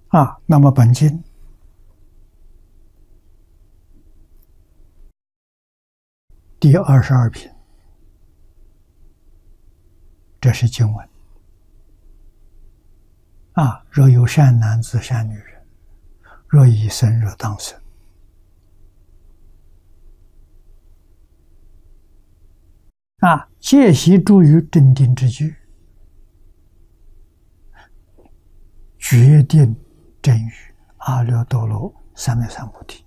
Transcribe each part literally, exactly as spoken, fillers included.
啊。那么本经第二十二品，这是经文啊。若有善男子、善女人，若已生，若当生。啊，戒习诸于正定之具，决定真语阿耨多罗三藐三菩提，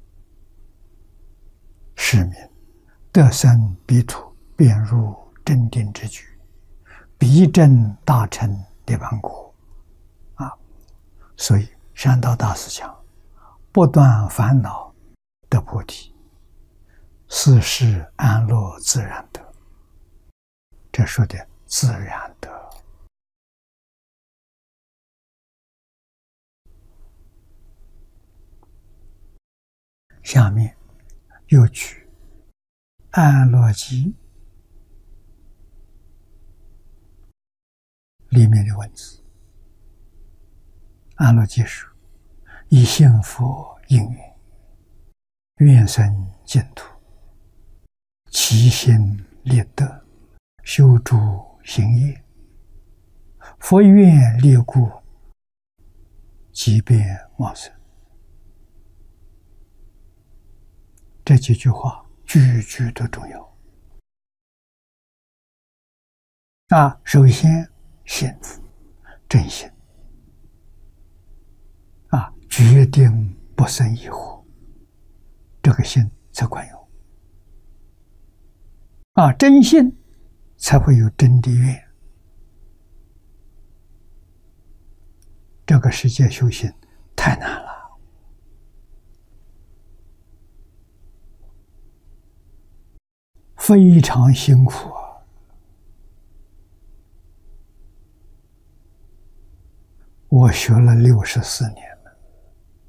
是名得生彼土，便入正定之具，必证大乘涅槃果。啊，所以山道大师讲，不断烦恼得菩提，四世安乐自然得。这说的自然得。下面又举安乐集里面的文字。安乐集说：以信佛应缘，愿生净土，其心立德，修诸行业，佛愿力故，即便往生。这几句话句句都重要啊！首先，信福真心啊，决定不生疑惑，这个心才管用啊！真信才会有真的愿。这个世界修行太难了。非常辛苦啊！我学了六十四年，